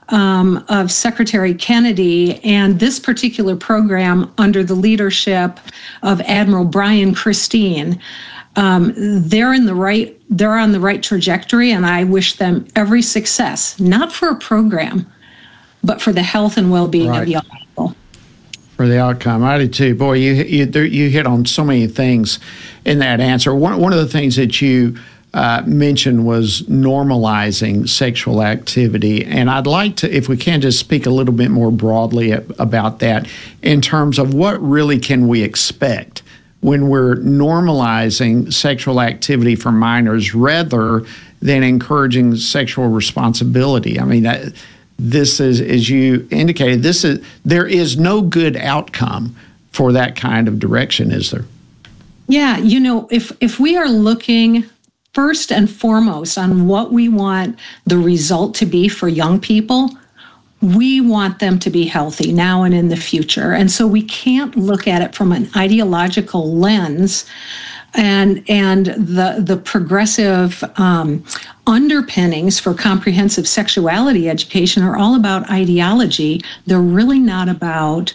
of Secretary Kennedy, and this particular program under the leadership of Admiral Brian Christine, they're on the right trajectory, and I wish them every success, not for a program, but for the health and well-being of young people. For the outcome. I do too. Boy, you hit on so many things in that answer. One of the things that you mentioned was normalizing sexual activity. And I'd like to, if we can, just speak a little bit more broadly about that in terms of what really can we expect when we're normalizing sexual activity for minors rather than encouraging sexual responsibility. I mean, this is, as you indicated, there is no good outcome for that kind of direction, is there? Yeah, if we are looking first and foremost on what we want the result to be for young people, we want them to be healthy now and in the future. And so we can't look at it from an ideological lens, and the progressive underpinnings for comprehensive sexuality education are all about ideology. They're really not about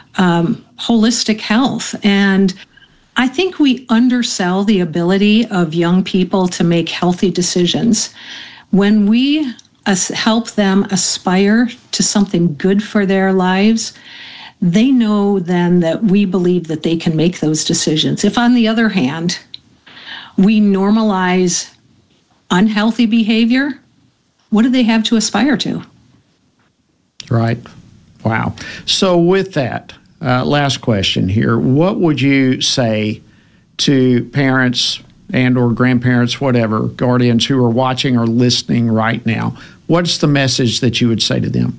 holistic health. And I think we undersell the ability of young people to make healthy decisions. When we help them aspire to something good for their lives, they know then that we believe that they can make those decisions. If, on the other hand, we normalize unhealthy behavior, what do they have to aspire to? Right. Wow. So with that, last question here. What would you say to parents and or grandparents, whatever, guardians who are watching or listening right now? What's the message that you would say to them?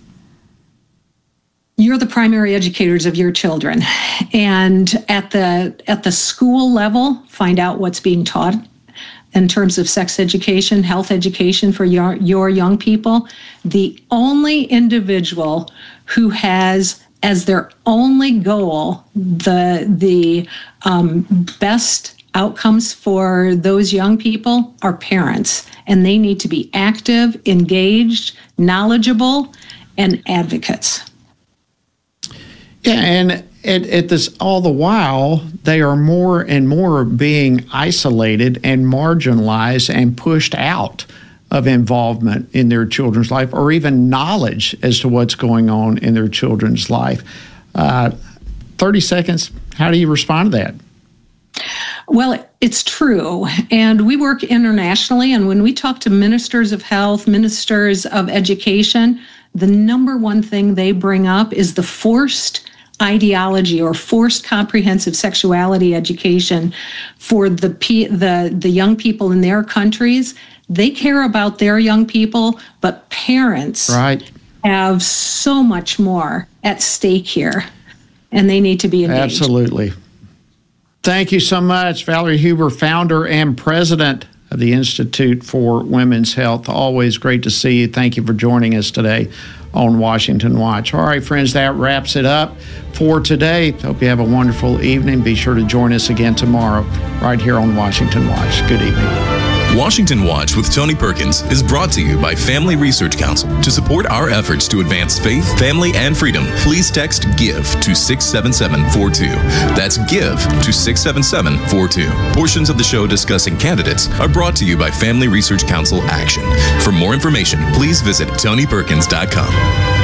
You're the primary educators of your children. And at the school level, find out what's being taught in terms of sex education, health education for your young people. The only individual who has as their only goal the best outcomes for those young people are parents. And they need to be active, engaged, knowledgeable, and advocates. Yeah, and at this, all the while, they are more and more being isolated and marginalized and pushed out of involvement in their children's life or even knowledge as to what's going on in their children's life. 30 seconds, how do you respond to that? Well, it's true. And we work internationally. And when we talk to ministers of health, ministers of education, the number one thing they bring up is the forced ideology or forced comprehensive sexuality education for the young people in their countries. They care about their young people, but parents have so much more at stake here, and they need to be engaged. Absolutely. Thank you so much, Valerie Huber, founder and president of the Institute for Women's Health. Always great to see you. Thank you for joining us today on Washington Watch. All right, friends, that wraps it up for today. Hope you have a wonderful evening. Be sure to join us again tomorrow right here on Washington Watch. Good evening. Washington Watch with Tony Perkins is brought to you by Family Research Council. To support our efforts to advance faith, family, and freedom, please text GIVE to 67742. That's GIVE to 67742. Portions of the show discussing candidates are brought to you by Family Research Council Action. For more information, please visit TonyPerkins.com.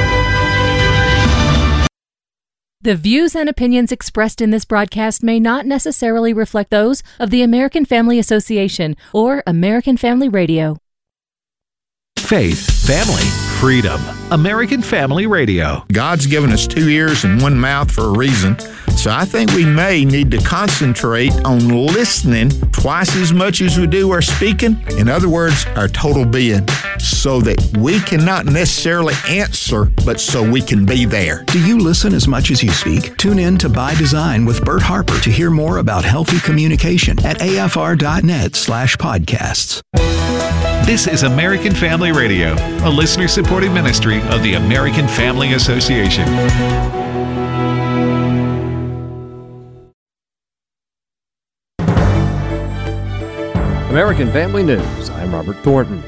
The views and opinions expressed in this broadcast may not necessarily reflect those of the American Family Association or American Family Radio. Faith, family, freedom. American Family Radio. God's given us 2 ears and 1 mouth for a reason, so I think we may need to concentrate on listening twice as much as we do our speaking. In other words, our total being, so that we can not necessarily answer, but so we can be there. Do you listen as much as you speak? Tune in to By Design with Bert Harper to hear more about healthy communication at afr.net/podcasts. This is American Family Radio, a listener-supported ministry of the American Family Association. American Family News. I'm Robert Thornton.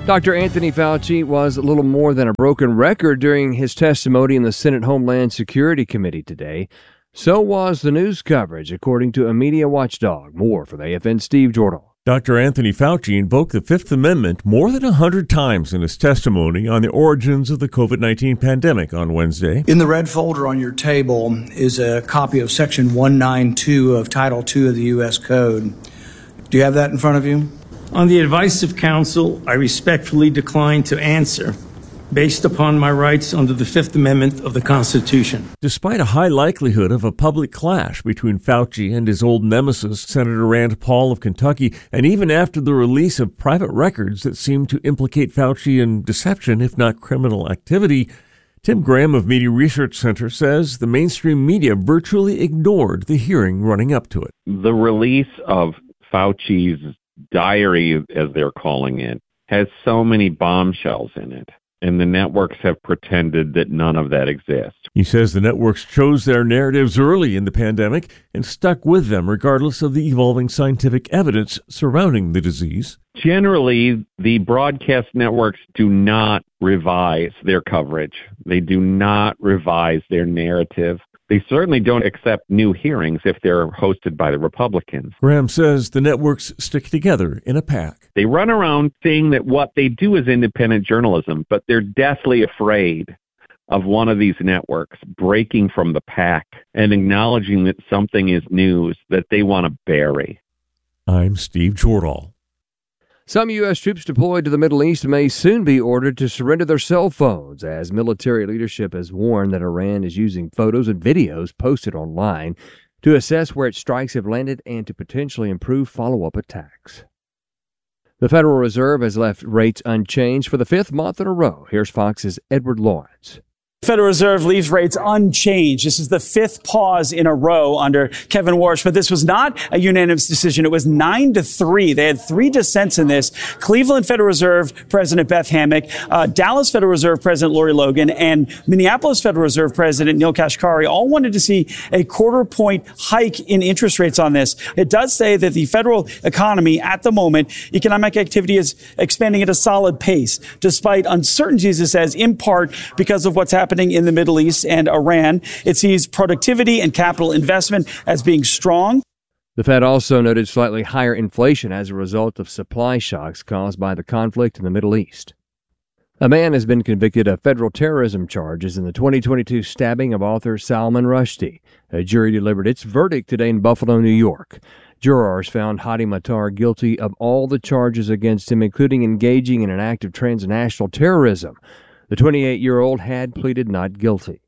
Dr. Anthony Fauci was a little more than a broken record during his testimony in the Senate Homeland Security Committee today. So was the news coverage, according to a media watchdog. More from AFN's Steve Jordan. Dr. Anthony Fauci invoked the Fifth Amendment more than 100 times in his testimony on the origins of the COVID-19 pandemic on Wednesday. In the red folder on your table is a copy of Section 192 of Title II of the U.S. Code. Do you have that in front of you? On the advice of counsel, I respectfully decline to answer, based upon my rights under the Fifth Amendment of the Constitution. Despite a high likelihood of a public clash between Fauci and his old nemesis, Senator Rand Paul of Kentucky, and even after the release of private records that seem to implicate Fauci in deception, if not criminal activity, Tim Graham of Media Research Center says the mainstream media virtually ignored the hearing running up to it. The release of Fauci's diary, as they're calling it, has so many bombshells in it. And the networks have pretended that none of that exists. He says the networks chose their narratives early in the pandemic and stuck with them regardless of the evolving scientific evidence surrounding the disease. Generally, the broadcast networks do not revise their coverage. They do not revise their narrative. They certainly don't accept new hearings if they're hosted by the Republicans. Graham says the networks stick together in a pack. They run around saying that what they do is independent journalism, but they're deathly afraid of one of these networks breaking from the pack and acknowledging that something is news that they want to bury. I'm Steve Jordahl. Some U.S. troops deployed to the Middle East may soon be ordered to surrender their cell phones, as military leadership has warned that Iran is using photos and videos posted online to assess where its strikes have landed and to potentially improve follow-up attacks. The Federal Reserve has left rates unchanged for the fifth month in a row. Here's Fox's Edward Lawrence. The Federal Reserve leaves rates unchanged. This is the fifth pause in a row under Kevin Warsh, but this was not a unanimous decision. It was 9-3. They had 3 dissents in this. Cleveland Federal Reserve President Beth Hammack, Dallas Federal Reserve President Lori Logan, and Minneapolis Federal Reserve President Neil Kashkari all wanted to see a quarter-point hike in interest rates on this. It does say that the federal economy at the moment, economic activity is expanding at a solid pace, despite uncertainties, it says, in part because of what's happening in the Middle East and Iran. It sees productivity and capital investment as being strong. The Fed also noted slightly higher inflation as a result of supply shocks caused by the conflict in the Middle East. A man has been convicted of federal terrorism charges in the 2022 stabbing of author Salman Rushdie. A jury delivered its verdict today in Buffalo, New York. Jurors found Hadi Matar guilty of all the charges against him, including engaging in an act of transnational terrorism. The 28-year-old had pleaded not guilty.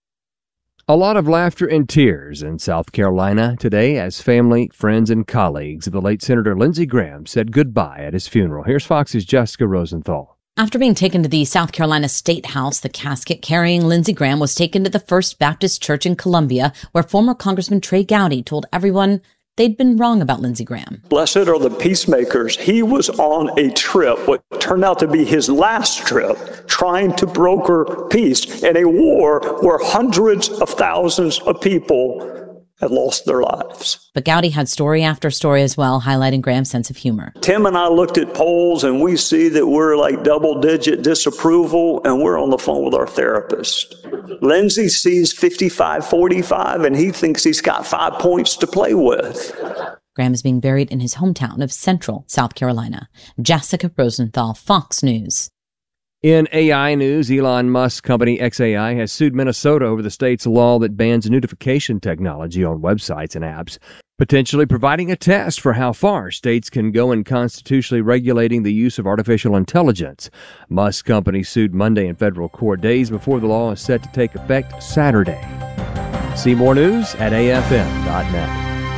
A lot of laughter and tears in South Carolina today as family, friends, and colleagues of the late Senator Lindsey Graham said goodbye at his funeral. Here's Fox's Jessica Rosenthal. After being taken to the South Carolina State House, the casket carrying Lindsey Graham was taken to the First Baptist Church in Columbia, where former Congressman Trey Gowdy told everyone they'd been wrong about Lindsey Graham. Blessed are the peacemakers. He was on a trip, what turned out to be his last trip, trying to broker peace in a war where hundreds of thousands of people had lost their lives. But Gowdy had story after story as well, highlighting Graham's sense of humor. Tim and I looked at polls and we see that we're like double-digit disapproval, and we're on the phone with our therapist. Lindsey sees 55-45 and he thinks he's got 5 points to play with. Graham is being buried in his hometown of Central South Carolina. Jessica Rosenthal, Fox News. In AI news, Elon Musk's company xAI has sued Minnesota over the state's law that bans notification technology on websites and apps, potentially providing a test for how far states can go in constitutionally regulating the use of artificial intelligence. Musk's company sued Monday in federal court, days before the law is set to take effect Saturday. See more news at afm.net.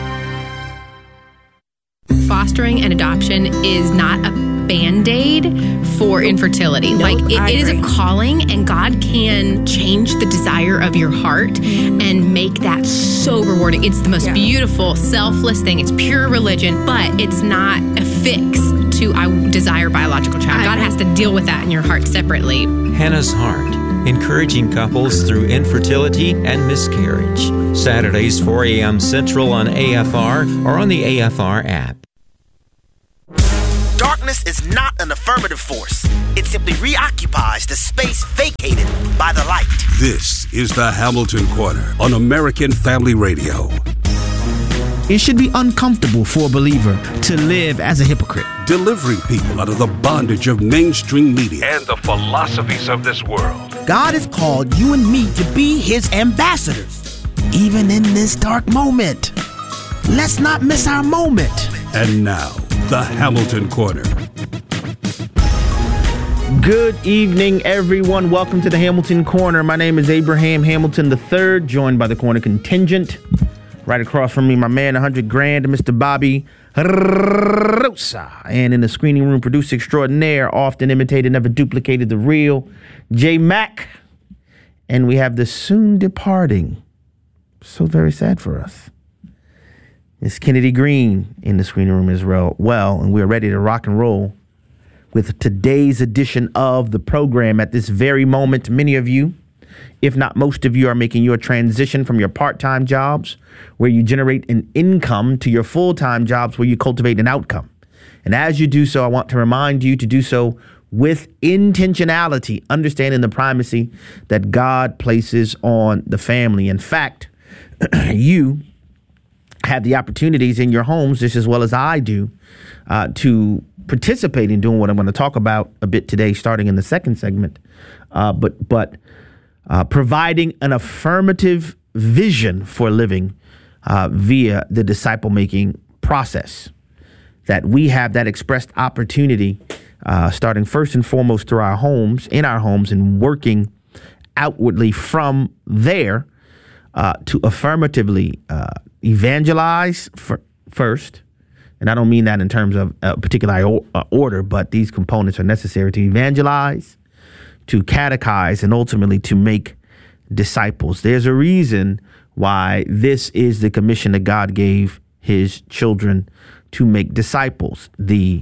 Fostering and adoption is not a Band-Aid for infertility. It is a calling, and God can change the desire of your heart and make that so rewarding. It's the most beautiful, selfless thing. It's pure religion, but it's not a fix to I desire biological child. God has to deal with that in your heart separately. Hannah's Heart, encouraging couples through infertility and miscarriage. Saturdays, 4 a.m. Central on AFR or on the AFR app. Darkness is not an affirmative force. It simply reoccupies the space vacated by the light. This is the Hamilton Corner on American Family Radio. It should be uncomfortable for a believer to live as a hypocrite. Delivering people out of the bondage of mainstream media and the philosophies of this world. God has called you and me to be his ambassadors, even in this dark moment. Let's not miss our moment. And now, the Hamilton Corner. Good evening, everyone. Welcome to the Hamilton Corner. My name is Abraham Hamilton III, joined by the Corner Contingent. Right across from me, my man, 100 grand, Mr. Bobby Rosa. And in the screening room, producer extraordinaire, often imitated, never duplicated, the real J Mac. And we have the soon departing, so very sad for us, Miss Kennedy Green in the screening room as well. And we're ready to rock and roll with today's edition of the program. At this very moment, many of you, if not most of you, are making your transition from your part-time jobs where you generate an income to your full-time jobs where you cultivate an outcome. And as you do so, I want to remind you to do so with intentionality, understanding the primacy that God places on the family. In fact, you have the opportunities in your homes, just as well as I do, to participate in doing what I'm going to talk about a bit today, starting in the second segment. But providing an affirmative vision for living via the disciple-making process. That we have that expressed opportunity, starting first and foremost through our homes, in our homes, and working outwardly from there to affirmatively evangelize first. And I don't mean that in terms of a particular order, but these components are necessary to evangelize, to catechize, and ultimately to make disciples. There's a reason why this is the commission that God gave his children, to make disciples. The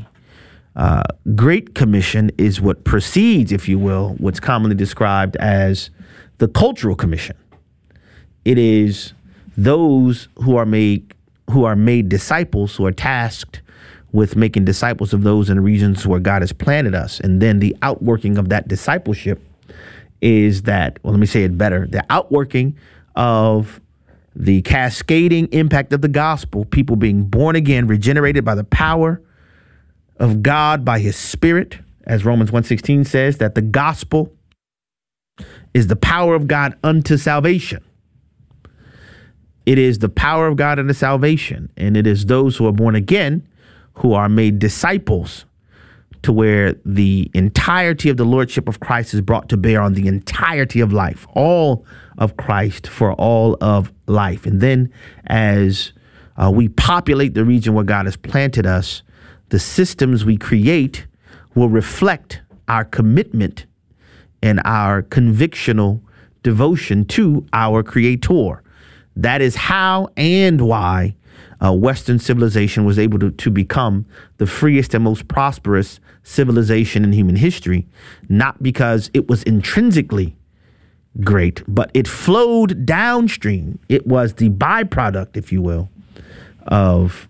Great Commission is what precedes, if you will, what's commonly described as the Cultural Commission. It is those who are made disciples, who are tasked with making disciples of those in the regions where God has planted us. And then the outworking of that discipleship is that, well, let me say it better, the outworking of the cascading impact of the gospel, people being born again, regenerated by the power of God, by his Spirit, as Romans 1:16 says, that the gospel is the power of God unto salvation. It is the power of God unto salvation, and it is those who are born again who are made disciples, to where the entirety of the lordship of Christ is brought to bear on the entirety of life, all of Christ for all of life. And then as we populate the region where God has planted us, the systems we create will reflect our commitment and our convictional devotion to our Creator. That is how and why Western civilization was able to become the freest and most prosperous civilization in human history, not because it was intrinsically great, but it flowed downstream. It was the byproduct, if you will, of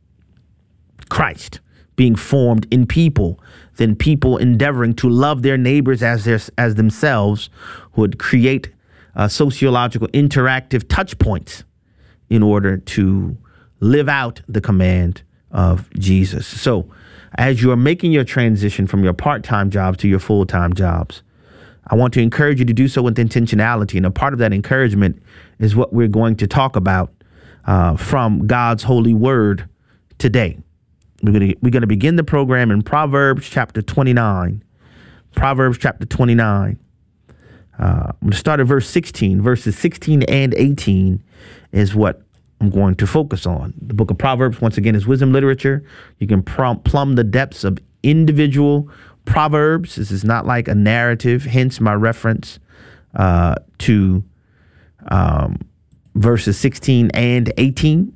Christ being formed in people, then people endeavoring to love their neighbors as themselves, would create sociological interactive touch points in order to live out the command of Jesus. So as you are making your transition from your part-time jobs to your full-time jobs, I want to encourage you to do so with intentionality. And a part of that encouragement is what we're going to talk about from God's holy word today. We're going to begin the program in Proverbs chapter 29. Proverbs chapter 29. I'm going to start at verse 16. Verses 16 and 18 is what I'm going to focus on. The book of Proverbs, once again, is wisdom literature. You can plumb the depths of individual proverbs. This is not like a narrative, hence my reference to verses 16 and 18.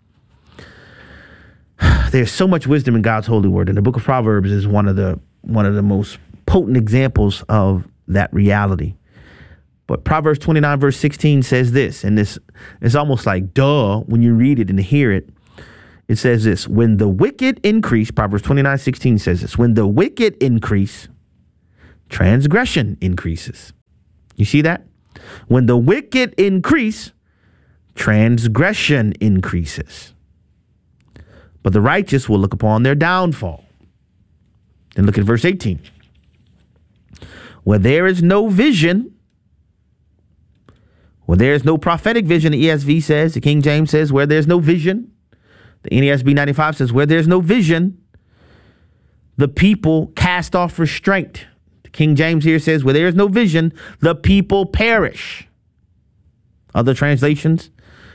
There's so much wisdom in God's holy word, and the book of Proverbs is one of the most potent examples of that reality. But Proverbs 29 verse 16 says this, and this is almost like duh when you read it and hear it. it says this: when the wicked increase, Proverbs 29:16 says this, when the wicked increase, transgression increases. You see that? When the wicked increase, transgression increases. But the righteous will look upon their downfall. Then look at verse 18. Where there is no vision, where there is no prophetic vision, the ESV says, the King James says, where there's no vision. The NASB 95 says, where there's no vision, the people cast off restraint. The King James here says, where there is no vision, the people perish. Other translations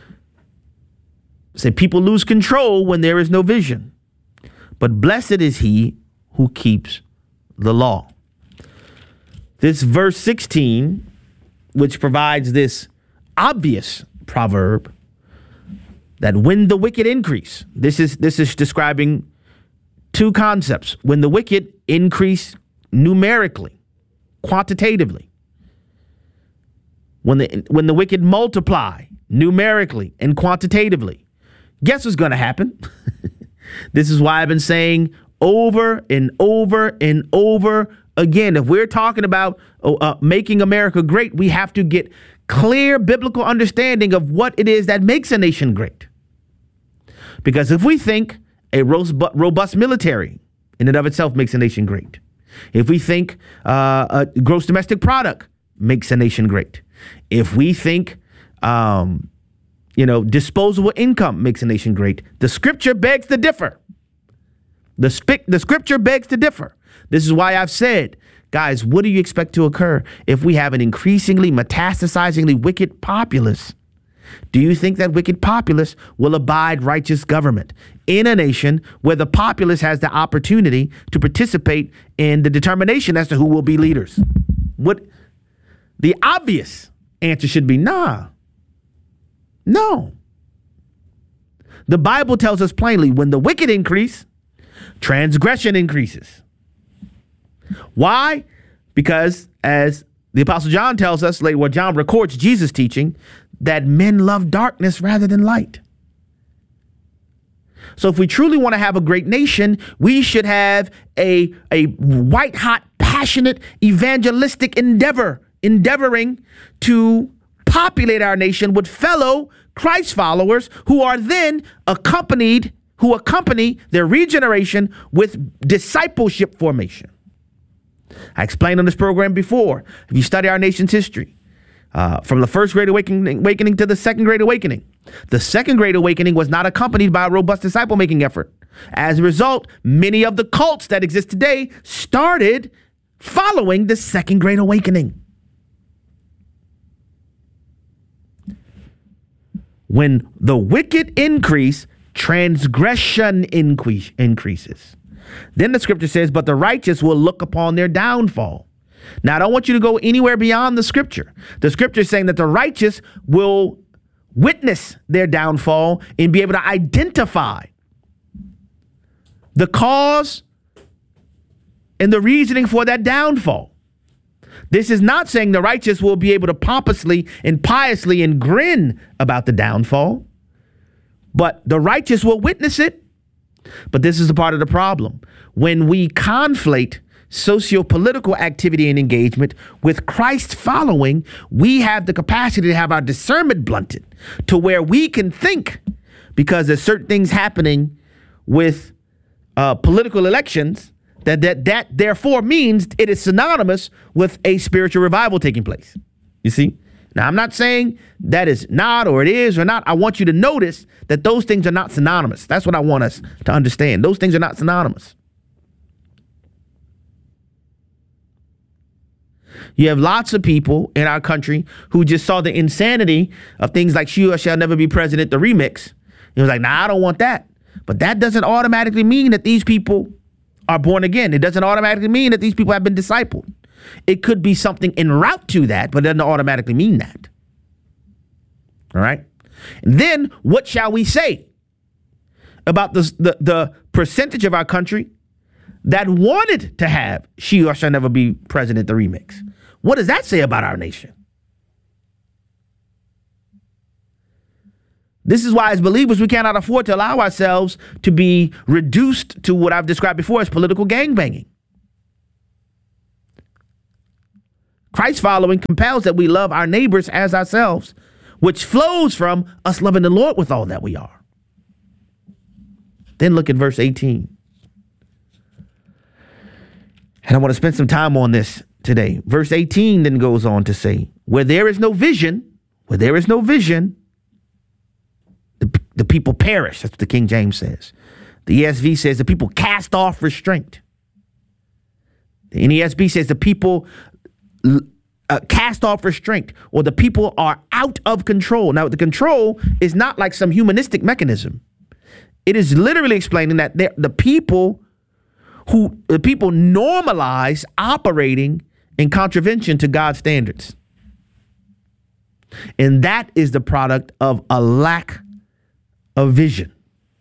say people lose control when there is no vision. But blessed is he who keeps the law. This verse 16, which provides this obvious proverb that when the wicked increase, this is describing two concepts. When the wicked increase numerically, quantitatively. When the wicked multiply numerically and quantitatively. Guess what's going to happen? This is why I've been saying over and over and over again, if we're talking about making America great, we have to get clear biblical understanding of what it is that makes a nation great. Because if we think a robust military in and of itself makes a nation great, if we think a gross domestic product makes a nation great, if we think disposable income makes a nation great, the scripture begs to differ. The scripture begs to differ. This is why I've said, guys, what do you expect to occur if we have an increasingly metastasizingly wicked populace? Do you think that wicked populace will abide righteous government in a nation where the populace has the opportunity to participate in the determination as to who will be leaders? What the obvious answer should be, nah. No. The Bible tells us plainly, when the wicked increase, transgression increases. Why? Because as the Apostle John tells us later, where John records Jesus' teaching, that men love darkness rather than light. So if we truly want to have a great nation, we should have a white hot, passionate, evangelistic endeavoring to populate our nation with fellow Christ followers who are then accompany their regeneration with discipleship formation. I explained on this program before, if you study our nation's history, from the first Great Awakening to the second Great Awakening, the second Great Awakening was not accompanied by a robust disciple-making effort. As a result, many of the cults that exist today started following the second Great Awakening. When the wicked increase, transgression increases. Then the scripture says, but the righteous will look upon their downfall. Now, I don't want you to go anywhere beyond the scripture. The scripture is saying that the righteous will witness their downfall and be able to identify the cause and the reasoning for that downfall. This is not saying the righteous will be able to pompously and piously and grin about the downfall, but the righteous will witness it. But this is a part of the problem. When we conflate socio-political activity and engagement with Christ following, we have the capacity to have our discernment blunted to where we can think, because there's certain things happening with political elections, that therefore means it is synonymous with a spiritual revival taking place. You see? Now, I'm not saying that is not, or it is or not. I want you to notice that those things are not synonymous. That's what I want us to understand. Those things are not synonymous. You have lots of people in our country who just saw the insanity of things like She Shall Never Be President, the remix. It was like, nah, I don't want that. But that doesn't automatically mean that these people are born again. It doesn't automatically mean that these people have been discipled. It could be something en route to that, but it doesn't automatically mean that. All right. And then what shall we say about the percentage of our country that wanted to have She Shall Never Be President, the remix? What does that say about our nation? This is why, as believers, we cannot afford to allow ourselves to be reduced to what I've described before as political gangbanging. Christ following compels that we love our neighbors as ourselves, which flows from us loving the Lord with all that we are. Then look at verse 18. And I want to spend some time on this today. Verse 18 then goes on to say, where there is no vision, the people perish. That's what the King James says. The ESV says the people cast off restraint. The NESB says the people cast off restraint, or the people are out of control. Now, the control is not like some humanistic mechanism. It is literally explaining that the people normalize operating in contravention to God's standards. And that is the product of a lack of vision.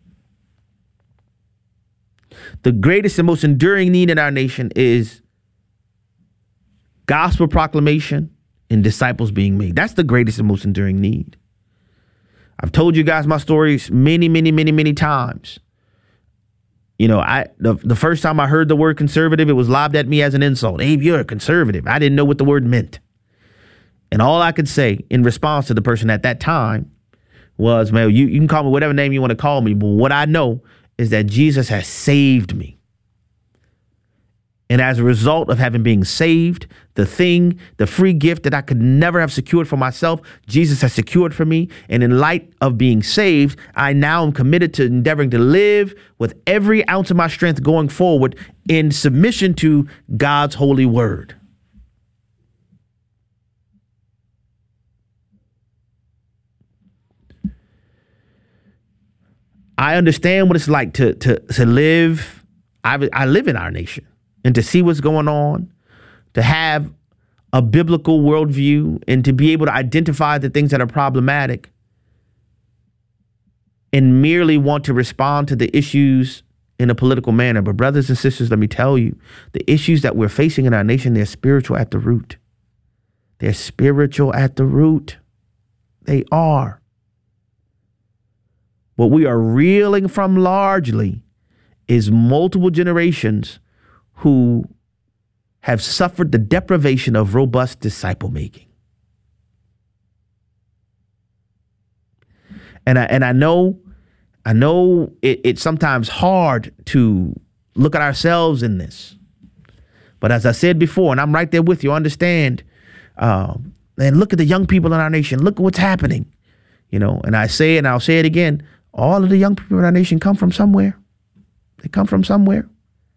The greatest and most enduring need in our nation is gospel proclamation and disciples being made. That's the greatest and most enduring need. I've told you guys my stories many times. You know, the first time I heard the word conservative, it was lobbed at me as an insult. Abe, you're a conservative. I didn't know what the word meant. And all I could say in response to the person at that time was, man, you can call me whatever name you want to call me, but what I know is that Jesus has saved me. And as a result of having been saved, the free gift that I could never have secured for myself, Jesus has secured for me. And in light of being saved, I now am committed to endeavoring to live with every ounce of my strength going forward in submission to God's holy word. I understand what it's like to live. I live in our nation. And to see what's going on, to have a biblical worldview, and to be able to identify the things that are problematic and merely want to respond to the issues in a political manner. But brothers and sisters, let me tell you, the issues that we're facing in our nation, they're spiritual at the root. They're spiritual at the root. They are. What we are reeling from largely is multiple generations who have suffered the deprivation of robust disciple making. And I know it's sometimes hard to look at ourselves in this. But as I said before, and I'm right there with you, understand, and look at the young people in our nation. Look at what's happening. You know, and I say it and I'll say it again. All of the young people in our nation come from somewhere. They come from somewhere.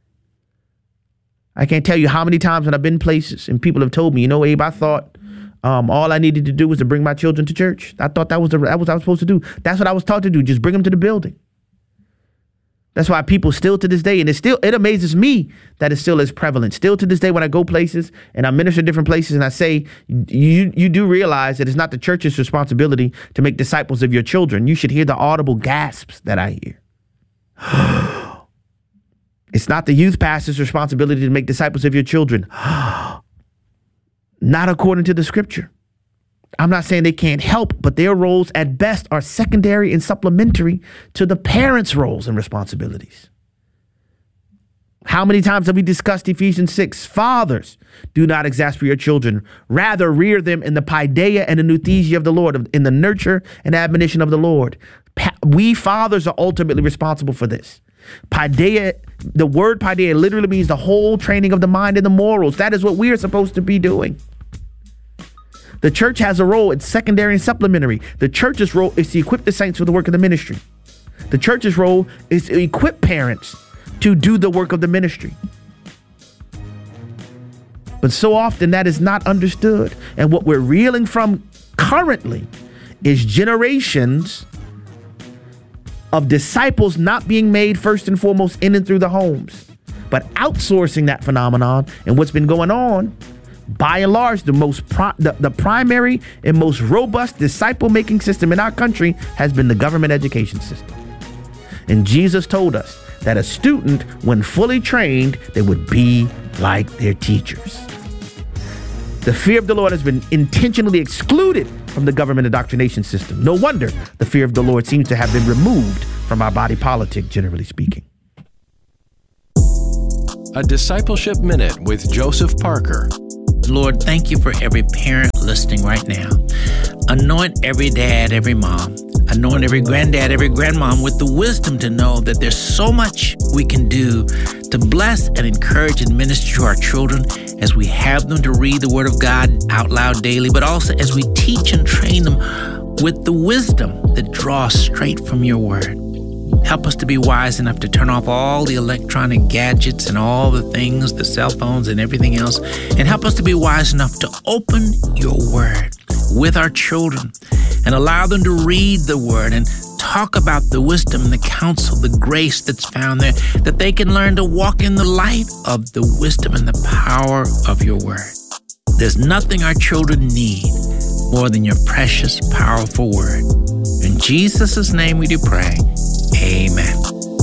I can't tell you how many times when I've been places and people have told me, you know, Abe, I thought all I needed to do was to bring my children to church. I thought that was what I was supposed to do. That's what I was taught to do. Just bring them to the building. That's why people still to this day, and it amazes me that it still is prevalent. Still to this day, when I go places and I minister different places and I say, you do realize that it's not the church's responsibility to make disciples of your children. You should hear the audible gasps that I hear. It's not the youth pastor's responsibility to make disciples of your children. Not according to the scripture. I'm not saying they can't help, but their roles at best are secondary and supplementary to the parents' roles and responsibilities. How many times have we discussed Ephesians 6? Fathers, do not exasperate your children. Rather, rear them in the paideia and the nouthesia of the Lord, in the nurture and admonition of the Lord. We fathers are ultimately responsible for this. Paideia, the word paideia literally means the whole training of the mind and the morals. That is what we are supposed to be doing. The church has a role. It's secondary and supplementary. The church's role is to equip the saints for the work of the ministry. The church's role is to equip parents to do the work of the ministry. But so often that is not understood. And what we're reeling from currently is generations of disciples not being made first and foremost in and through the homes, but outsourcing that phenomenon. And what's been going on, by and large, the primary and most robust disciple-making system in our country has been the government education system. And Jesus told us that a student, when fully trained, they would be like their teachers. The fear of the Lord has been intentionally excluded from the government indoctrination system. No wonder the fear of the Lord seems to have been removed from our body politic, generally speaking. A Discipleship Minute with Joseph Parker. Lord, thank you for every parent listening right now. Anoint every dad, every mom. Anoint every granddad, every grandmom with the wisdom to know that there's so much we can do to bless and encourage and minister to our children as we have them to read the Word of God out loud daily, but also as we teach and train them with the wisdom that draws straight from your Word. Help us to be wise enough to turn off all the electronic gadgets and all the things, the cell phones and everything else, and help us to be wise enough to open your Word with our children and allow them to read the Word and talk about the wisdom, the counsel, the grace that's found there, that they can learn to walk in the light of the wisdom and the power of your Word. There's nothing our children need more than your precious, powerful Word. In Jesus' name we do pray. Amen.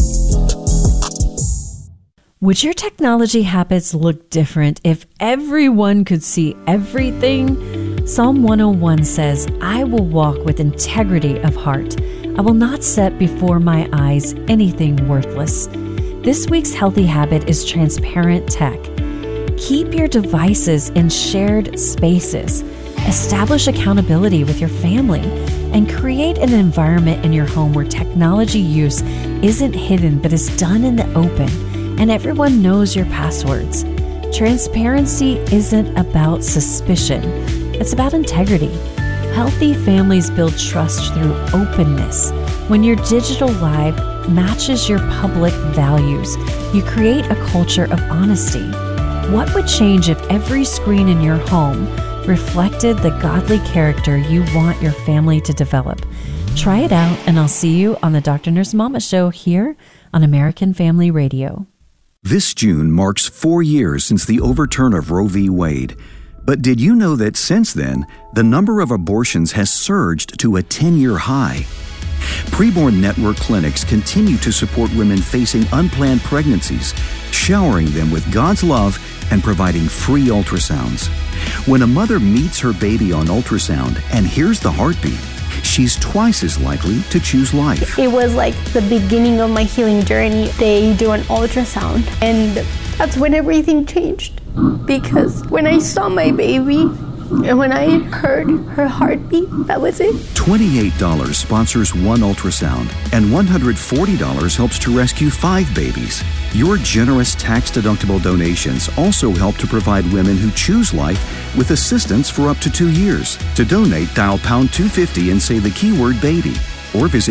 Would your technology habits look different if everyone could see everything? Psalm 101 says, I will walk with integrity of heart. I will not set before my eyes anything worthless. This week's healthy habit is transparent tech. Keep your devices in shared spaces. Establish accountability with your family and create an environment in your home where technology use isn't hidden but is done in the open and everyone knows your passwords. Transparency isn't about suspicion. It's about integrity. Healthy families build trust through openness. When your digital life matches your public values, you create a culture of honesty. What would change if every screen in your home reflected the godly character you want your family to develop? Try it out, and I'll see you on the Dr. Nurse Mama Show here on American Family Radio. This June marks 4 years since the overturn of Roe v. Wade. But did you know that since then, the number of abortions has surged to a 10-year high? Preborn Network clinics continue to support women facing unplanned pregnancies, showering them with God's love and providing free ultrasounds. When a mother meets her baby on ultrasound and hears the heartbeat, she's twice as likely to choose life. It was like the beginning of my healing journey. They do an ultrasound, and that's when everything changed. Because when I saw my baby and when I heard her heartbeat, that was it. $28 sponsors one ultrasound, and $140 helps to rescue 5 babies. Your generous tax-deductible donations also help to provide women who choose life with assistance for up to 2 years. To donate, dial pound 250 and say the keyword baby, or visit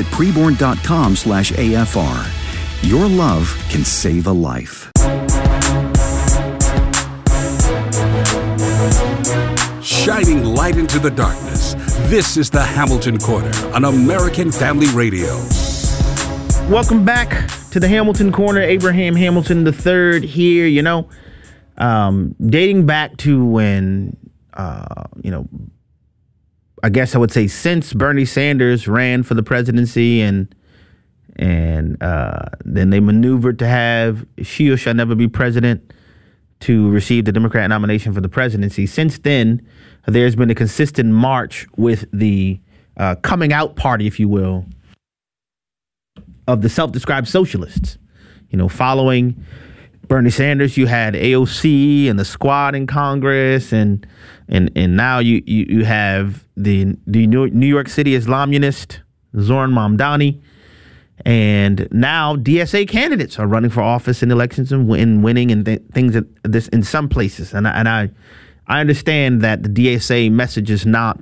preborn.com/AFR. Your love can save a life. Shining light into the darkness. This is the Hamilton Corner on American Family Radio. Welcome back to the Hamilton Corner. Abraham Hamilton III here. You know, dating back to when, I guess I would say since Bernie Sanders ran for the presidency and then they maneuvered to have she or shall never be president to receive the Democrat nomination for the presidency. Since then, there's been a consistent march with the coming out party, if you will, of the self-described socialists. You know, following Bernie Sanders, you had AOC and the Squad in Congress, and now you have the New York City Islamist Zoran Mamdani. And now DSA candidates are running for office in elections and winning and things like this in some places. And I understand that the DSA message is not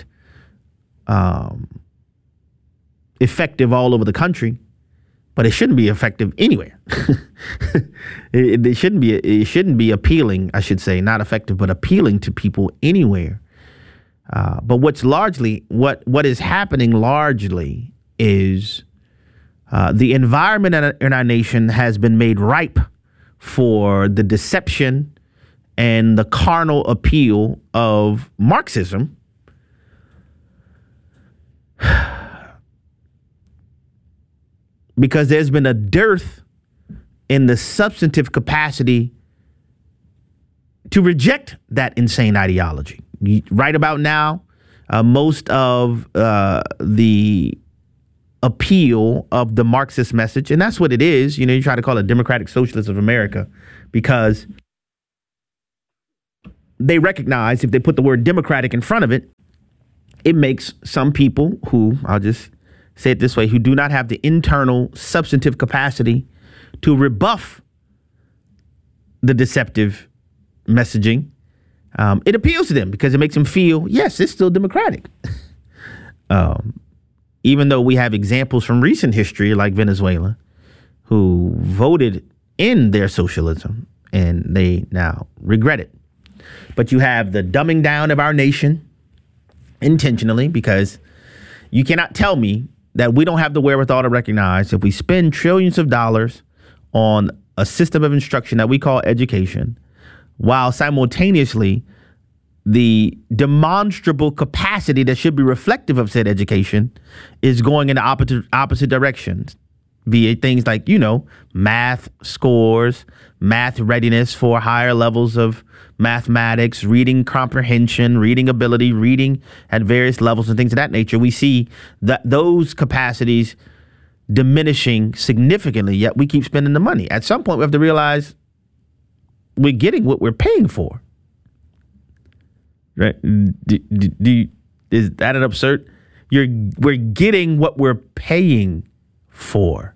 effective all over the country, but it shouldn't be effective anywhere. It shouldn't be appealing, I should say, not effective, but appealing to people anywhere. But what is happening largely is the environment in our nation has been made ripe for the deception and the carnal appeal of Marxism. Because there's been a dearth in the substantive capacity to reject that insane ideology. Right about now, most of the appeal of the Marxist message, and that's what it is. You try to call it Democratic Socialists of America because they recognize if they put the word democratic in front of it, it makes some people who, I'll just say it this way, who do not have the internal substantive capacity to rebuff the deceptive messaging. It appeals to them because it makes them feel, yes, it's still democratic. Even though we have examples from recent history like Venezuela who voted in their socialism and they now regret it. But you have the dumbing down of our nation intentionally because you cannot tell me that we don't have the wherewithal to recognize if we spend trillions of dollars on a system of instruction that we call education, while simultaneously the demonstrable capacity that should be reflective of said education is going in the opposite directions, be it things like, math scores, math readiness for higher levels of mathematics, reading comprehension, reading ability, reading at various levels and things of that nature. We see that those capacities diminishing significantly, yet we keep spending the money. At some point, we have to realize we're getting what we're paying for. Right? Is that an absurd? We're getting what we're paying for.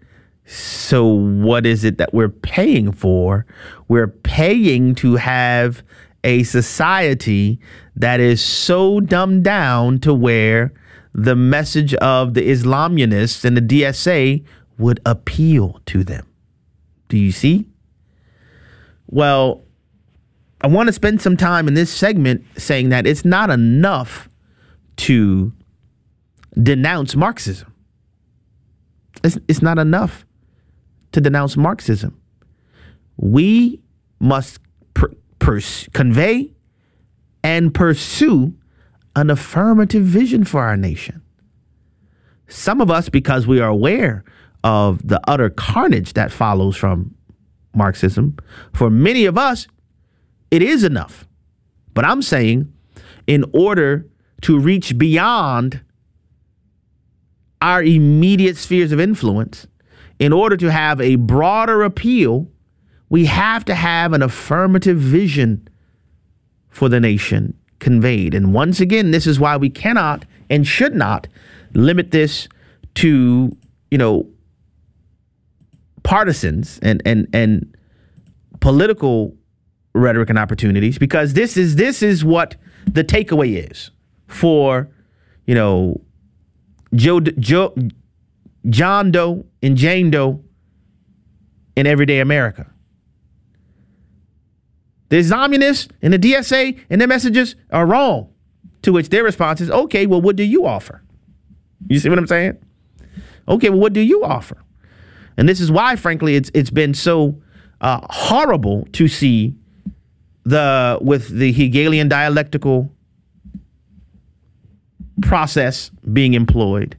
So what is it that we're paying for? We're paying to have a society that is so dumbed down to where the message of the Islamists and the DSA would appeal to them. Do you see? Well, I want to spend some time in this segment saying that it's not enough to denounce Marxism. It's not enough to denounce Marxism. We must convey and pursue an affirmative vision for our nation. Some of us, because we are aware of the utter carnage that follows from Marxism, for many of us, it is enough. But I'm saying in order to reach beyond our immediate spheres of influence, in order to have a broader appeal, we have to have an affirmative vision for the nation conveyed. And once again, this is why we cannot and should not limit this to, partisans and political rhetoric and opportunities, because this is what the takeaway is for, John Doe and Jane Doe in everyday America. The Islamists and the DSA and their messages are wrong, to which their response is, okay, well, what do you offer? You see what I'm saying? Okay, well, what do you offer? And this is why, frankly, it's been so horrible to see with the Hegelian dialectical process being employed,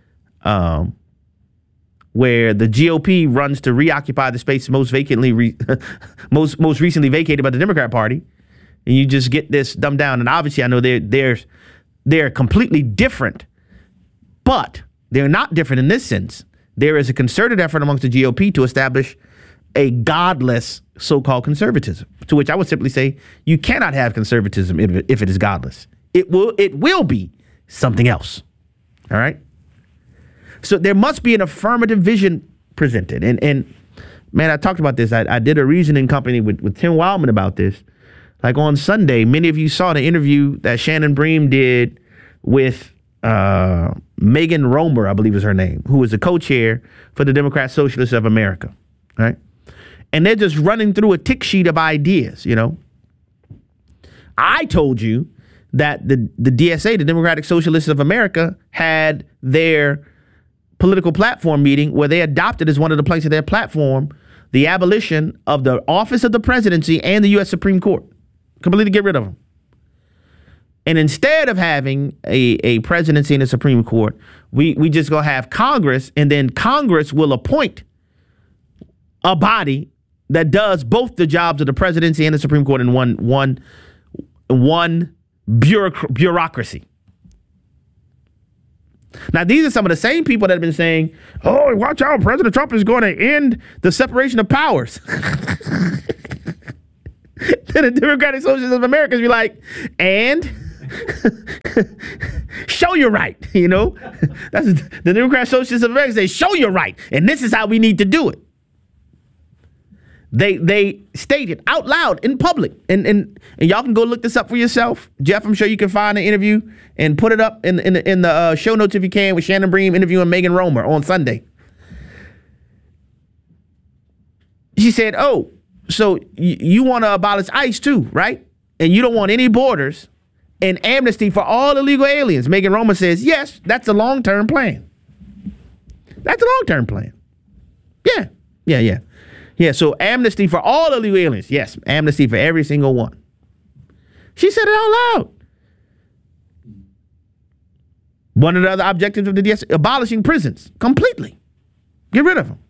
where the GOP runs to reoccupy the space most recently vacated by the Democrat Party, and you just get this dumbed down. And obviously, I know they're completely different, but they're not different in this sense. There is a concerted effort amongst the GOP to establish a godless so-called conservatism, to which I would simply say you cannot have conservatism if it is godless. It will be something else. All right. So there must be an affirmative vision presented. And man, I talked about this. I did a reasoning company with Tim Wildman about this. Like on Sunday, many of you saw the interview that Shannon Bream did with Megan Romer, I believe is her name, who is the co-chair for the Democrat Socialists of America. Right. And they're just running through a tick sheet of ideas. I told you that the DSA, the Democratic Socialists of America, had their political platform meeting where they adopted as one of the planks of their platform the abolition of the office of the presidency and the U.S. Supreme Court. Completely get rid of them. And instead of having a presidency and a Supreme Court, we just go have Congress, and then Congress will appoint a body that does both the jobs of the presidency and the Supreme Court in one bureaucracy. Now, these are some of the same people that have been saying, oh, watch out, President Trump is going to end the separation of powers. Then the Democratic Socialists of America be like, and show you're right, you know? That's the Democratic Socialists of America say, show you're right, and this is how we need to do it. They state it out loud in public, and y'all can go look this up for yourself. Jeff, I'm sure you can find an interview and put it up in the show notes if you can, with Shannon Bream interviewing Megan Romer on Sunday. She said, oh, so you want to abolish ICE too, right? And you don't want any borders and amnesty for all illegal aliens. Megan Romer says, yes, that's a long-term plan. That's a long-term plan. Yeah, so amnesty for all illegal aliens. Yes, amnesty for every single one. She said it out loud. One of the other objectives of the DSA, abolishing prisons completely. Get rid of them.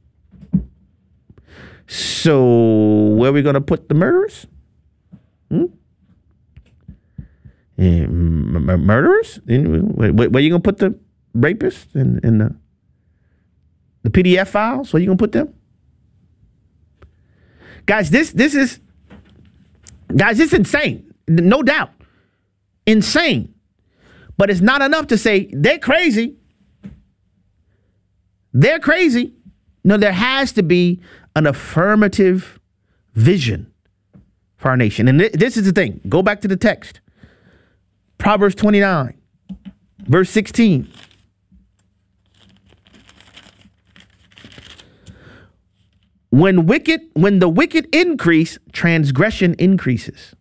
So where are we going to put the murderers? Murderers? Where are you going to put the rapists and the PDF files? Where are you going to put them? Guys, this is insane. No doubt. Insane. But it's not enough to say they're crazy. They're crazy. No, there has to be an affirmative vision for our nation. And this is the thing. Go back to the text. Proverbs 29, verse 16. When the wicked increase, transgression increases.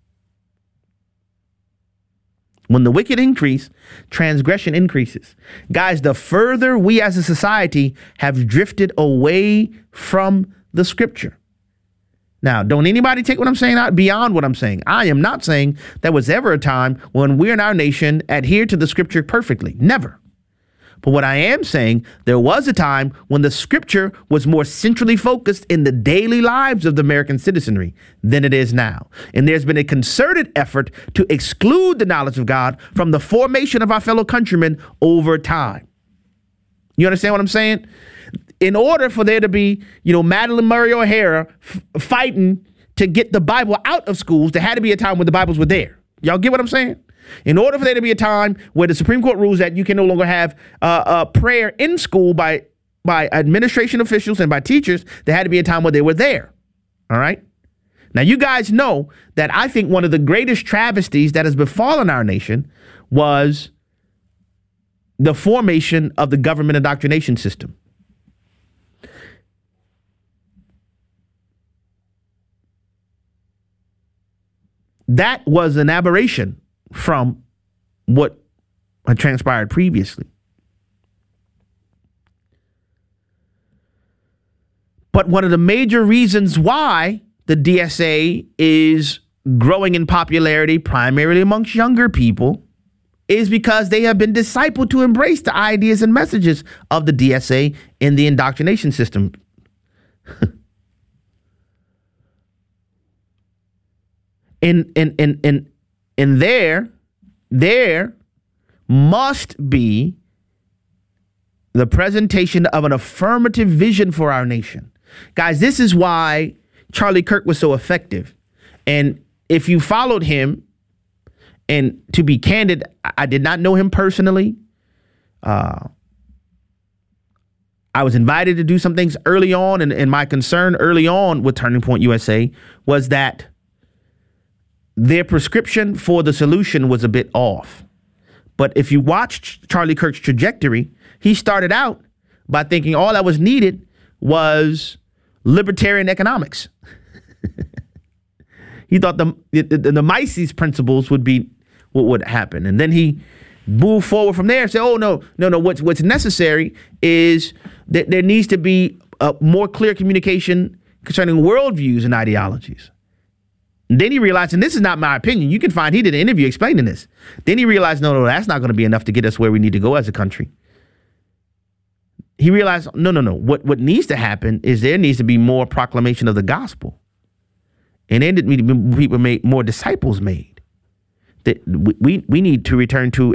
When the wicked increase, transgression increases. Guys, the further we as a society have drifted away from the scripture. Now, don't anybody take what I'm saying out beyond what I'm saying. I am not saying there was ever a time when we in our nation adhered to the scripture perfectly. Never. But what I am saying, there was a time when the scripture was more centrally focused in the daily lives of the American citizenry than it is now. And there's been a concerted effort to exclude the knowledge of God from the formation of our fellow countrymen over time. You understand what I'm saying? In order for there to be, Madeline Murray O'Hara fighting to get the Bible out of schools, there had to be a time when the Bibles were there. Y'all get what I'm saying? In order for there to be a time where the Supreme Court rules that you can no longer have prayer in school by administration officials and by teachers, there had to be a time where they were there. All right. Now, you guys know that I think one of the greatest travesties that has befallen our nation was the formation of the government indoctrination system. That was an aberration from what had transpired previously. But one of the major reasons why the DSA is growing in popularity, primarily amongst younger people, is because they have been discipled to embrace the ideas and messages of the DSA in the indoctrination system. And there must be the presentation of an affirmative vision for our nation. Guys, this is why Charlie Kirk was so effective. And if you followed him, and to be candid, I did not know him personally. I was invited to do some things early on, and my concern early on with Turning Point USA was that their prescription for the solution was a bit off. But if you watched Charlie Kirk's trajectory, he started out by thinking all that was needed was libertarian economics. He thought the Mises principles would be what would happen. And then he moved forward from there and said, oh, no. What's necessary is that there needs to be a more clear communication concerning worldviews and ideologies. And then he realized, and this is not my opinion, you can find he did an interview explaining this. Then he realized, no, that's not going to be enough to get us where we need to go as a country. He realized, no. What needs to happen is there needs to be more proclamation of the gospel. And there need to be more disciples made. We need to return to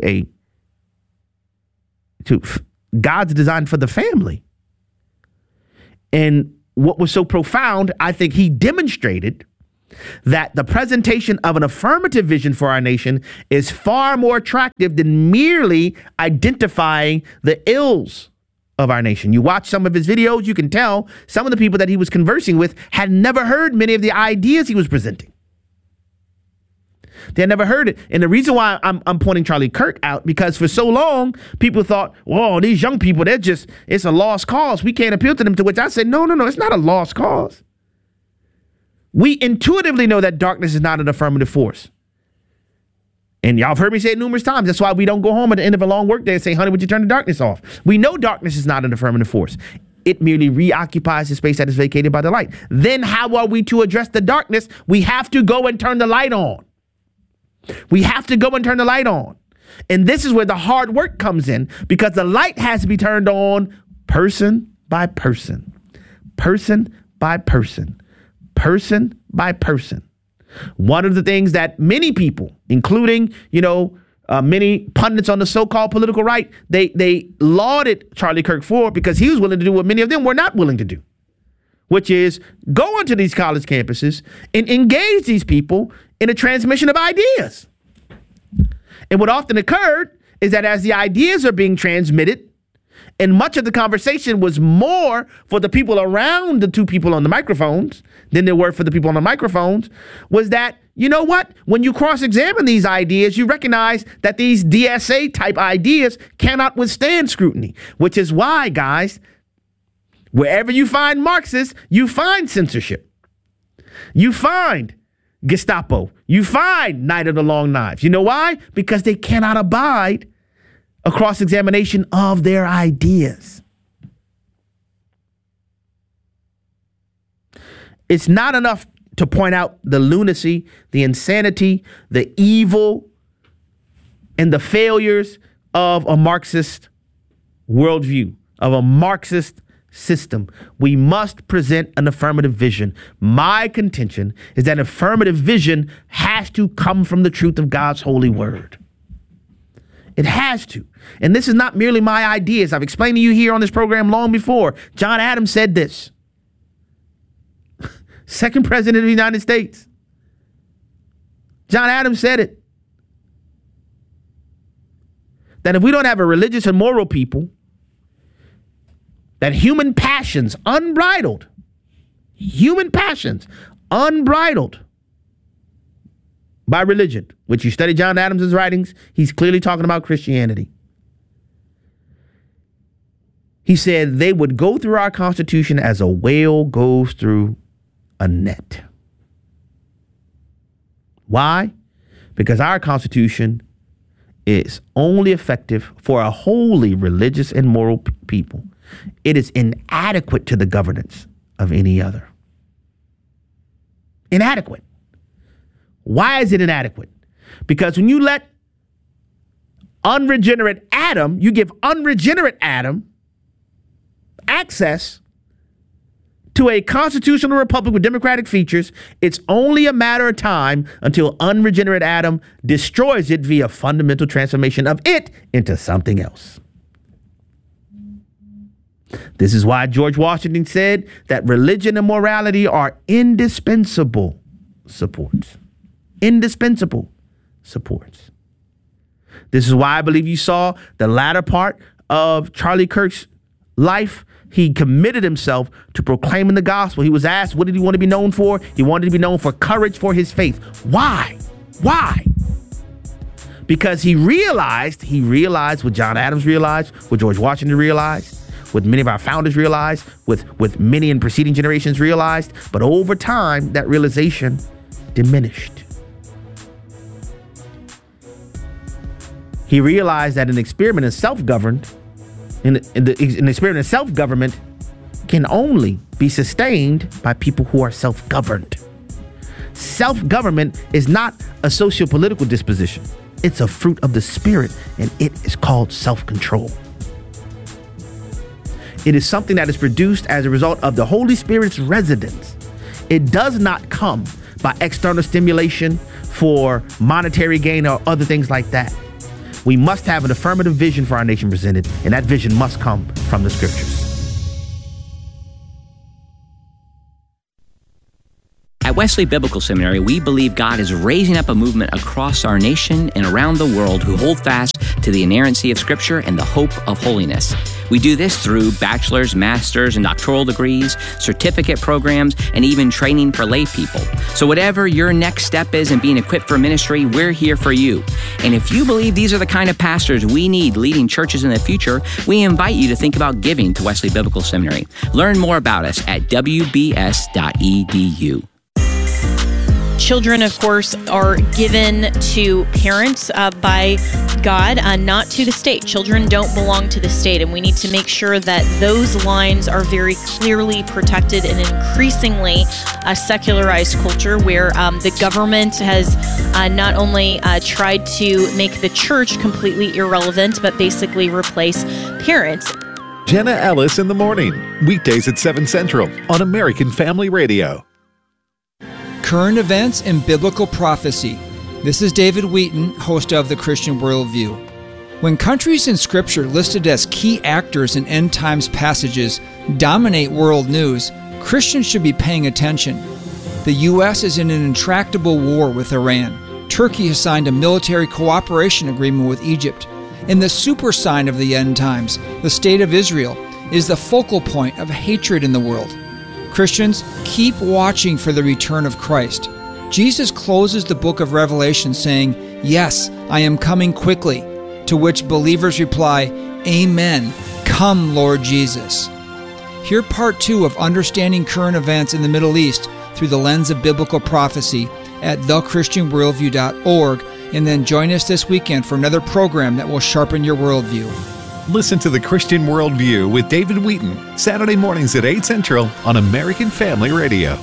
God's design for the family. And what was so profound, I think he demonstrated that the presentation of an affirmative vision for our nation is far more attractive than merely identifying the ills of our nation. You watch some of his videos, you can tell some of the people that he was conversing with had never heard many of the ideas he was presenting. They had never heard it. And the reason why I'm pointing Charlie Kirk out, because for so long, people thought, whoa, these young people, it's a lost cause. We can't appeal to them, to which I said, no, it's not a lost cause. We intuitively know that darkness is not an affirmative force. And y'all have heard me say it numerous times. That's why we don't go home at the end of a long work day and say, honey, would you turn the darkness off? We know darkness is not an affirmative force. It merely reoccupies the space that is vacated by the light. Then how are we to address the darkness? We have to go and turn the light on. We have to go and turn the light on. And this is where the hard work comes in, because the light has to be turned on person by person, person by person, person by person. One of the things that many people, including, many pundits on the so-called political right, they lauded Charlie Kirk for, because he was willing to do what many of them were not willing to do, which is go onto these college campuses and engage these people in a transmission of ideas. And what often occurred is that as the ideas are being transmitted, and much of the conversation was more for the people around the two people on the microphones than there were for the people on the microphones, was that, you know what? When you cross-examine these ideas, you recognize that these DSA type ideas cannot withstand scrutiny, which is why, guys, wherever you find Marxists, you find censorship. You find Gestapo. You find Night of the Long Knives. You know why? Because they cannot abide a cross-examination of their ideas. It's not enough to point out the lunacy, the insanity, the evil, and the failures of a Marxist worldview, of a Marxist system. We must present an affirmative vision. My contention is that affirmative vision has to come from the truth of God's holy word. It has to. And this is not merely my ideas. I've explained to you here on this program long before. John Adams said this. Second president of the United States. John Adams said it. That if we don't have a religious and moral people, that human passions, unbridled, by religion, which you study John Adams' writings, he's clearly talking about Christianity. He said they would go through our Constitution as a whale goes through a net. Why? Because our Constitution is only effective for a wholly religious and moral people. It is inadequate to the governance of any other. Inadequate. Why is it inadequate? Because when you let unregenerate Adam, you give unregenerate Adam access to a constitutional republic with democratic features, it's only a matter of time until unregenerate Adam destroys it via fundamental transformation of it into something else. This is why George Washington said that religion and morality are indispensable supports. Indispensable supports. This is why I believe you saw the latter part of Charlie Kirk's life. He committed himself to proclaiming the gospel. He was asked, what did he want to be known for? He wanted to be known for courage for his faith. Why? Why? Because he realized what John Adams realized, what George Washington realized, what many of our founders realized, with many in preceding generations realized. But over time, that realization diminished. He realized that an experiment in self-governed, an experiment in self-government can only be sustained by people who are self-governed. Self-government is not a socio-political disposition. It's a fruit of the spirit, and it is called self-control. It is something that is produced as a result of the Holy Spirit's residence. It does not come by external stimulation for monetary gain or other things like that. We must have an affirmative vision for our nation presented, and that vision must come from the scriptures. At Wesley Biblical Seminary, we believe God is raising up a movement across our nation and around the world who hold fast to the inerrancy of Scripture and the hope of holiness. We do this through bachelor's, master's, and doctoral degrees, certificate programs, and even training for lay people. So whatever your next step is in being equipped for ministry, we're here for you. And if you believe these are the kind of pastors we need leading churches in the future, we invite you to think about giving to Wesley Biblical Seminary. Learn more about us at wbs.edu. Children, of course, are given to parents by God, not to the state. Children don't belong to the state, and we need to make sure that those lines are very clearly protected in an increasingly secularized culture where the government has not only tried to make the church completely irrelevant, but basically replace parents. Jenna Ellis in the morning, weekdays at 7 Central on American Family Radio. Current events and biblical prophecy. This is David Wheaton, host of The Christian Worldview. When countries in Scripture listed as key actors in end times passages dominate world news, Christians should be paying attention. The U.S. is in an intractable war with Iran. Turkey has signed a military cooperation agreement with Egypt. And the super sign of the end times, the state of Israel, is the focal point of hatred in the world. Christians, keep watching for the return of Christ. Jesus closes the book of Revelation saying, "Yes, I am coming quickly," to which believers reply, "Amen. Come, Lord Jesus." Hear part 2 of Understanding Current Events in the Middle East through the lens of biblical prophecy at thechristianworldview.org, and then join us this weekend for another program that will sharpen your worldview. Listen to The Christian Worldview with David Wheaton, Saturday mornings at 8 Central on American Family Radio.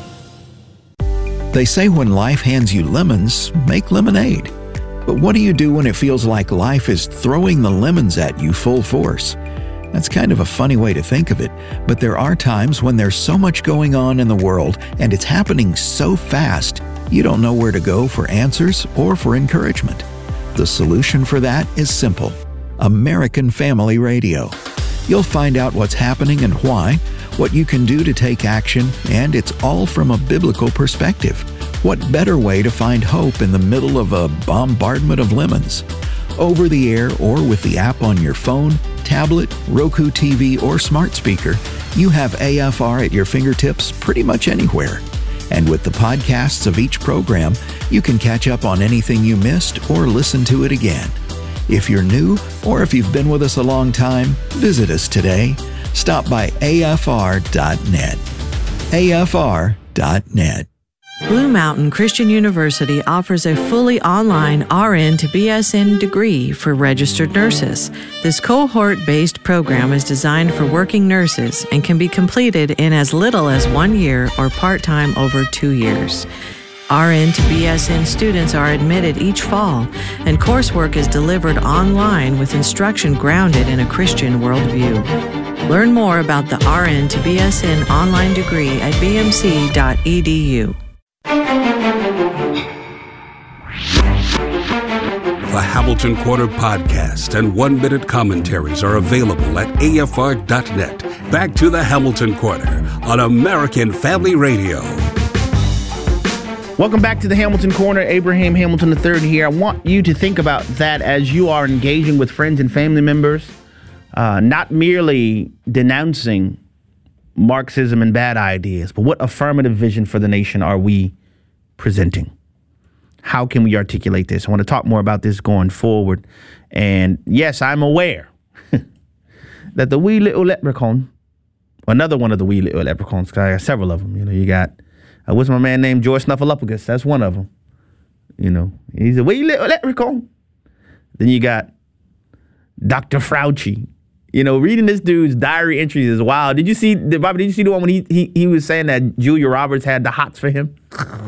They say when life hands you lemons, make lemonade. But what do you do when it feels like life is throwing the lemons at you full force? That's kind of a funny way to think of it, but there are times when there's so much going on in the world and it's happening so fast, you don't know where to go for answers or for encouragement. The solution for that is simple. American Family Radio. You'll find out what's happening and why, what you can do to take action, and it's all from a biblical perspective. What better way to find hope in the middle of a bombardment of lemons? Over the air or with the app on your phone, tablet, Roku TV, or smart speaker, you have AFR at your fingertips pretty much anywhere. And with the podcasts of each program, you can catch up on anything you missed or listen to it again. If you're new or if you've been with us a long time, visit us today. Stop by afr.net. afr.net. Blue Mountain Christian University offers a fully online RN to BSN degree for registered nurses. This cohort-based program is designed for working nurses and can be completed in as little as 1 year or part-time over 2 years. RN to BSN students are admitted each fall, and coursework is delivered online with instruction grounded in a Christian worldview. Learn more about the RN to BSN online degree at bmc.edu. The Hamilton Corner podcast and 1-minute commentaries are available at afr.net. Back to the Hamilton Corner on American Family Radio. Welcome back to the Hamilton Corner. Abraham Hamilton III here. I want you to think about that as you are engaging with friends and family members, not merely denouncing Marxism and bad ideas, but what affirmative vision for the nation are we presenting? How can we articulate this? I want to talk more about this going forward. And yes, I'm aware that the wee little leprechaun, another one of the wee little leprechauns, because I got several of them. You know, you got, what's my man named George Snuffleupagus? That's one of them. You know, he's a wee little leprechaun. Then you got Dr. Fauci. You know, reading this dude's diary entries is wild. Did you see, Bobby, did you see the one when he was saying that Julia Roberts had the hots for him?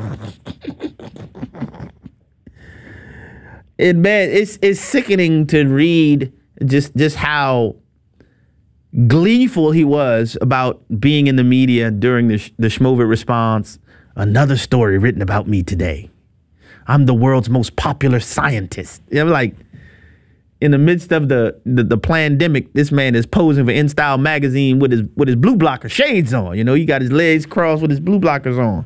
And man, it's sickening to read just how gleeful he was about being in the media during the Schmovid response. Another story written about me today. I'm the world's most popular scientist. You know, like in the midst of the pandemic, this man is posing for InStyle magazine with his blue blocker shades on. You know, he got his legs crossed with his blue blockers on.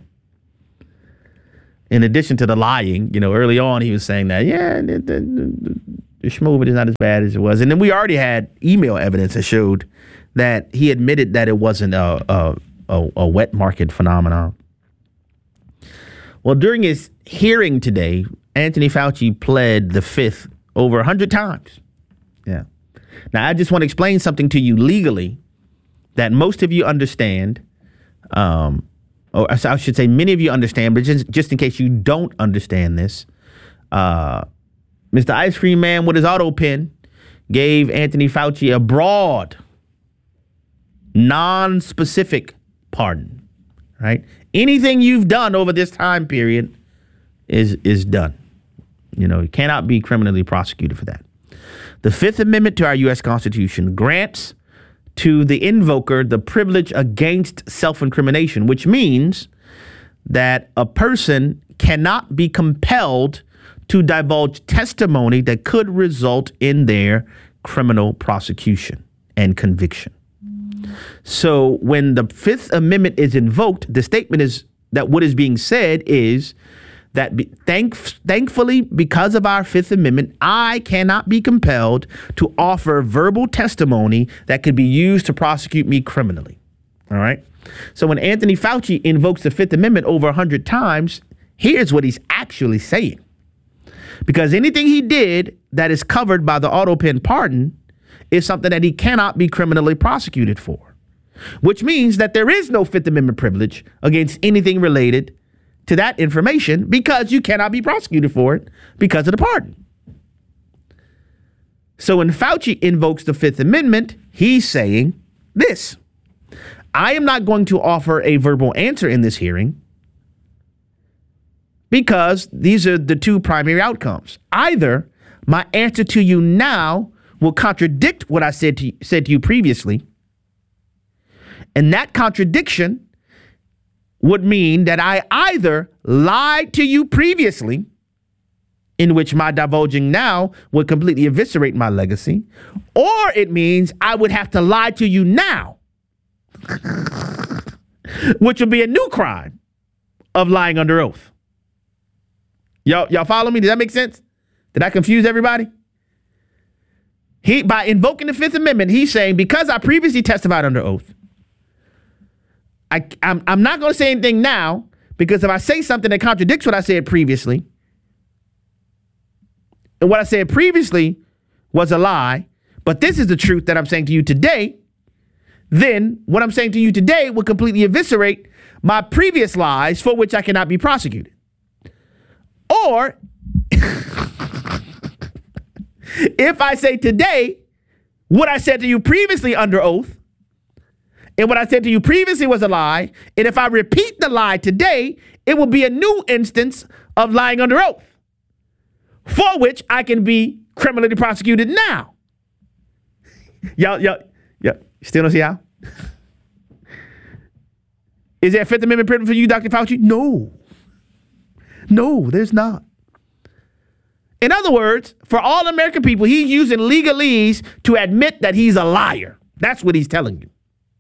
In addition to the lying, you know, early on he was saying that, the schmovit is not as bad as it was. And then we already had email evidence that showed that he admitted that it wasn't a wet market phenomenon. Well, during his hearing today, Anthony Fauci pled the fifth over 100 times. Yeah. Now, I just want to explain something to you legally that most of you understand, or I should say many of you understand, but just in case you don't understand this, Mr. Ice Cream Man with his auto pen gave Anthony Fauci a broad, non-specific pardon, right? Anything you've done over this time period is done. You know, you cannot be criminally prosecuted for that. The Fifth Amendment to our U.S. Constitution grants to the invoker the privilege against self-incrimination, which means that a person cannot be compelled to divulge testimony that could result in their criminal prosecution and conviction. So when the Fifth Amendment is invoked, the statement is that what is being said is that thankfully, because of our Fifth Amendment, I cannot be compelled to offer verbal testimony that could be used to prosecute me criminally. All right. So when Anthony Fauci invokes the Fifth Amendment over 100 times, here's what he's actually saying. Because anything he did that is covered by the auto pen pardon is something that he cannot be criminally prosecuted for, which means that there is no Fifth Amendment privilege against anything related to that information because you cannot be prosecuted for it because of the pardon. So when Fauci invokes the Fifth Amendment, he's saying this: I am not going to offer a verbal answer in this hearing because these are the two primary outcomes. Either my answer to you now will contradict what I said to you previously, and that contradiction would mean that I either lied to you previously, in which my divulging now would completely eviscerate my legacy, or it means I would have to lie to you now, which would be a new crime of lying under oath. Y'all follow me? Does that make sense? Did I confuse everybody? By invoking the Fifth Amendment, he's saying, because I previously testified under oath, I'm not going to say anything now, because if I say something that contradicts what I said previously, and what I said previously was a lie, but this is the truth that I'm saying to you today, then what I'm saying to you today will completely eviscerate my previous lies for which I cannot be prosecuted. Or if I say today what I said to you previously under oath, and what I said to you previously was a lie, and if I repeat the lie today, it will be a new instance of lying under oath, for which I can be criminally prosecuted now. Y'all, still don't see how? Is there a Fifth Amendment privilege for you, Dr. Fauci? No, there's not. In other words, for all American people, he's using legalese to admit that he's a liar. That's what he's telling you.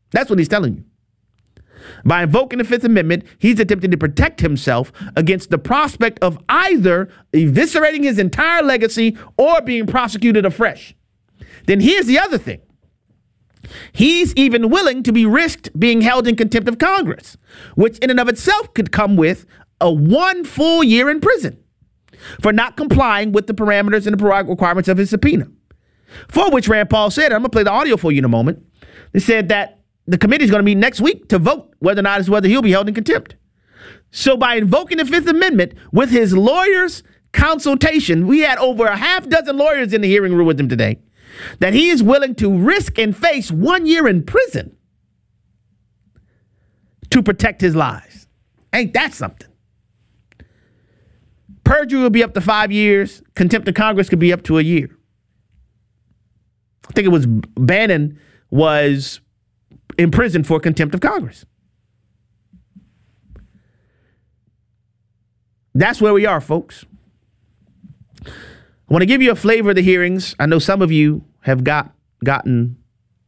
By invoking the Fifth Amendment, he's attempting to protect himself against the prospect of either eviscerating his entire legacy or being prosecuted afresh. Then here's the other thing. He's even willing to be risked being held in contempt of Congress, which in and of itself could come with a 1 full year in prison for not complying with the parameters and the requirements of his subpoena. For which Rand Paul said, I'm going to play the audio for you in a moment. They said that the committee is going to meet next week to vote whether he'll be held in contempt. So by invoking the Fifth Amendment with his lawyers' consultation, we had over a half dozen lawyers in the hearing room with him today, that he is willing to risk and face 1 year in prison to protect his lies. Ain't that something? Perjury will be up to 5 years. Contempt of Congress could be up to a year. I think it was Bannon was in prison for contempt of Congress. That's where we are, folks. I want to give you a flavor of the hearings. I know some of you have gotten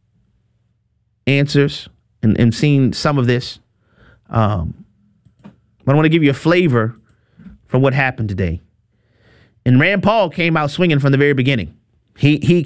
answers and seen some of this. But I want to give you a flavor from what happened today. And Rand Paul came out swinging from the very beginning. He